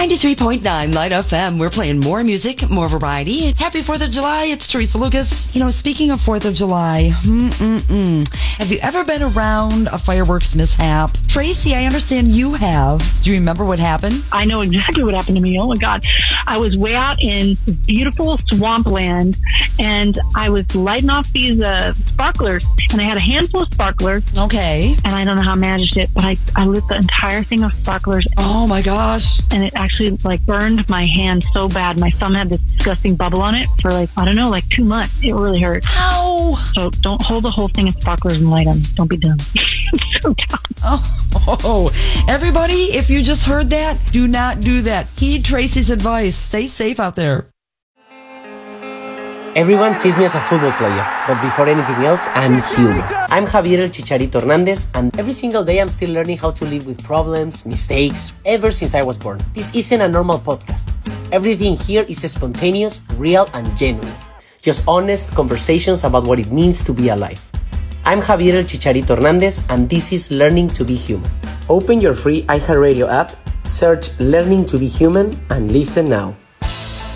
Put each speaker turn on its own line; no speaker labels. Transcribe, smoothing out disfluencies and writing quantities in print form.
93.9 Light FM. We're playing more music, more variety. Happy 4th of July. It's Teresa Lucas. You know, speaking of 4th of July, have you ever been around a fireworks mishap? Tracy, I understand you have. Do you remember what happened?
I know exactly what happened to me. Oh my God. I was way out in beautiful swampland and I was lighting off these sparklers, and I had a handful of sparklers.
Okay.
And I don't know how I managed it, but I lit the entire thing of sparklers.
Oh my gosh.
And it actually burned my hand so bad. My thumb had this disgusting bubble on it for 2 months. It really hurt.
Ow.
So don't hold the whole thing of sparklers and light them. Don't be dumb. So dumb.
Oh, everybody, if you just heard that, do not do that. Heed Tracy's advice. Stay safe out there.
Everyone sees me as a football player, but before anything else, I'm human. I'm Javier El Chicharito Hernandez, and every single day I'm still learning how to live with problems, mistakes, ever since I was born. This isn't a normal podcast. Everything here is spontaneous, real, and genuine. Just honest conversations about what it means to be alive. I'm Javier El Chicharito Hernandez, and this is Learning to be Human. Open your free iHeartRadio app, search Learning to be Human, and listen now.